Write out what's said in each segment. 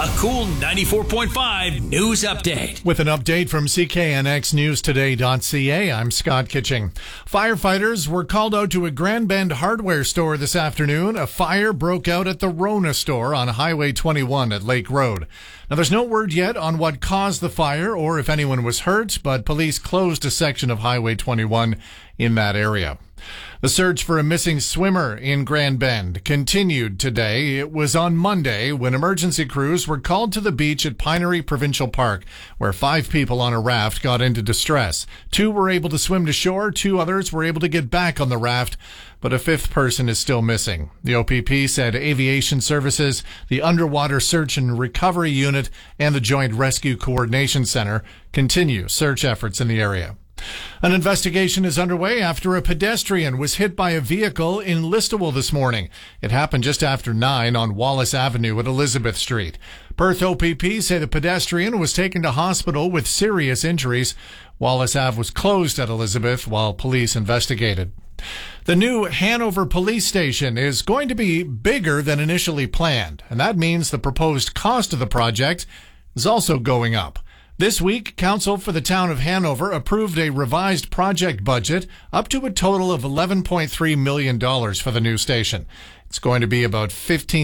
A cool 94.5 news update. With an update from CKNXNewsToday.ca, I'm Scott Kitching. Firefighters were called out to a Grand Bend hardware store this afternoon. A fire broke out at the Rona store on Highway 21 at Lake Road. Now, there's no word yet on what caused the fire or if anyone was hurt, but police closed a section of Highway 21 in that area. The search for a missing swimmer in Grand Bend continued today. It was on Monday when emergency crews were called to the beach at Pinery Provincial Park, where 5 people on a raft got into distress. 2 were able to swim to shore. 2 others were able to get back on the raft, but a 5th person is still missing. The OPP said aviation services, the Underwater Search and Recovery Unit, and the Joint Rescue Coordination Center continue search efforts in the area. An investigation is underway after a pedestrian was hit by a vehicle in Listowel this morning. It happened just after 9 on Wallace Avenue at Elizabeth Street. Perth OPP say the pedestrian was taken to hospital with serious injuries. Wallace Ave was closed at Elizabeth while police investigated. The new Hanover police station is going to be bigger than initially planned, and that means the proposed cost of the project is also going up. This week, Council for the Town of Hanover approved a revised project budget up to a total of $11.3 million for the new station. It's going to be about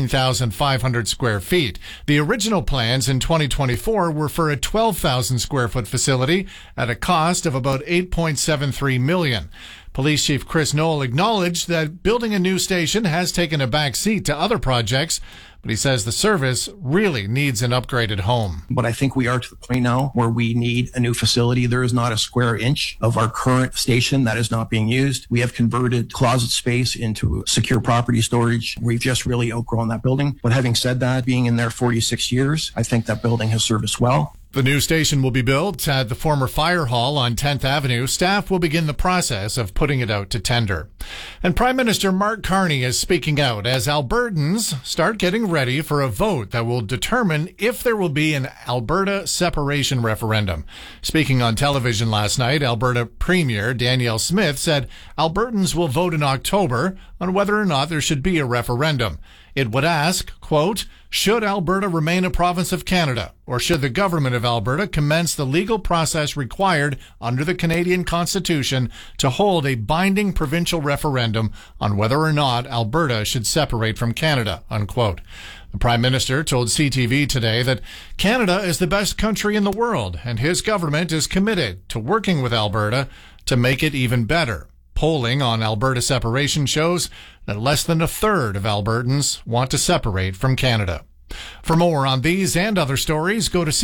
15,500 square feet. The original plans in 2024 were for a 12,000 square foot facility at a cost of about $8.73 million. Police Chief Chris Knoll acknowledged that building a new station has taken a back seat to other projects, but he says the service really needs an upgraded home. But I think we are to the point now where we need a new facility. There is not a square inch of our current station that is not being used. We have converted closet space into secure property storage. We've just really outgrown that building. But having said that, being in there 46 years, I think that building has served us well. The new station will be built at the former fire hall on 10th Avenue. Staff will begin the process of putting it out to tender. And Prime Minister Mark Carney is speaking out as Albertans start getting ready for a vote that will determine if there will be an Alberta separation referendum. Speaking on television last night, Alberta Premier Danielle Smith said Albertans will vote in October on whether or not there should be a referendum. It would ask, quote, should Alberta remain a province of Canada, or should the government of Alberta commence the legal process required under the Canadian Constitution to hold a binding provincial referendum on whether or not Alberta should separate from Canada, unquote. The Prime Minister told CTV today that Canada is the best country in the world, and his government is committed to working with Alberta to make it even better. Polling on Alberta separation shows that less than a third of Albertans want to separate from Canada. For more on these and other stories, go to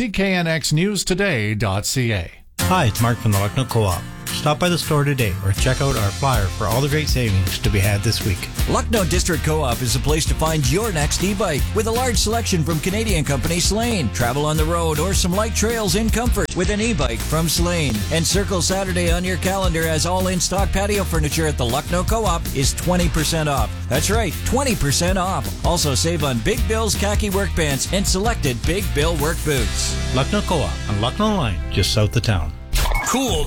cknxnewstoday.ca. Hi, it's Mark from the Lucknow Co-op. Stop by the store today or check out our flyer for all the great savings to be had this week. Lucknow District Co-op is a place to find your next e-bike with a large selection from Canadian company Slane. Travel on the road or some light trails in comfort with an e-bike from Slane. And circle Saturday on your calendar as all in-stock patio furniture at the Lucknow Co-op is 20% off. That's right, 20% off. Also save on Big Bill's khaki work pants and selected Big Bill work boots. Lucknow Co-op on Lucknow Line, just south of town. Cool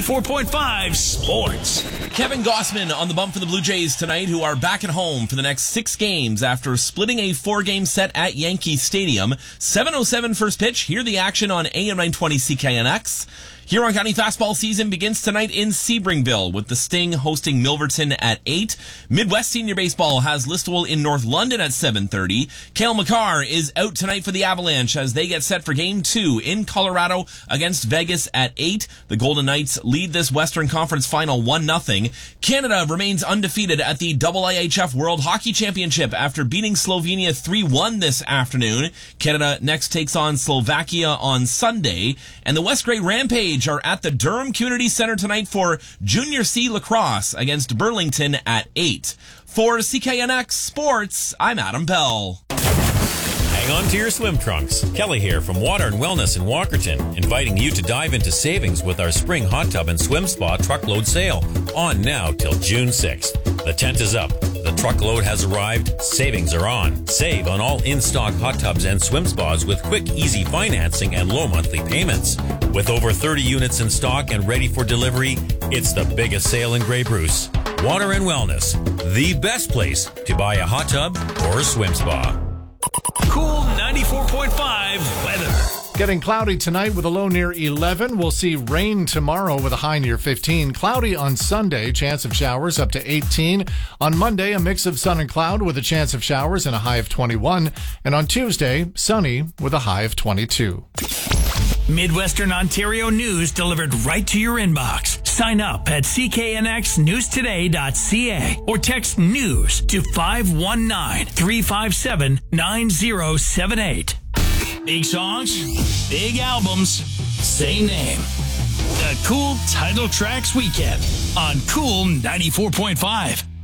94.5 Sports. Kevin Gossman on the bump for the Blue Jays tonight, who are back at home for the next 6 games after splitting a 4-game set at Yankee Stadium. 7:07 first pitch. Hear the action on AM 920 CKNX. Huron County fastball season begins tonight in Sebringville with the Sting hosting Milverton at 8. Midwest Senior Baseball has Listowel in North London at 7:30. Cale Makar is out tonight for the Avalanche as they get set for Game 2 in Colorado against Vegas at 8. The Golden Knights lead this Western Conference final 1-0. Canada remains undefeated at the IIHF World Hockey Championship after beating Slovenia 3-1 this afternoon. Canada next takes on Slovakia on Sunday. And the West Grey Rampage are at the Durham Community Center tonight for Junior C lacrosse against Burlington at 8. For CKNX Sports, I'm Adam Bell. Hang on to your swim trunks. Kelly here from Water and Wellness in Walkerton, inviting you to dive into savings with our spring hot tub and swim spa truckload sale, on now till June 6th. The tent is up. The truckload has arrived. Savings are on. Save on all in-stock hot tubs and swim spas with quick, easy financing and low monthly payments. With over 30 units in stock and ready for delivery, it's the biggest sale in Grey Bruce. Water and Wellness, the best place to buy a hot tub or a swim spa. Cool 94.5 weather. Getting cloudy tonight with a low near 11. We'll see rain tomorrow with a high near 15. Cloudy on Sunday, chance of showers up to 18. On Monday, a mix of sun and cloud with a chance of showers and a high of 21. And on Tuesday, sunny with a high of 22. Midwestern Ontario news delivered right to your inbox. Sign up at cknxnewstoday.ca or text news to 519-357-9078. Big songs, big albums, same name. The Cool Title Tracks Weekend on Cool 94.5.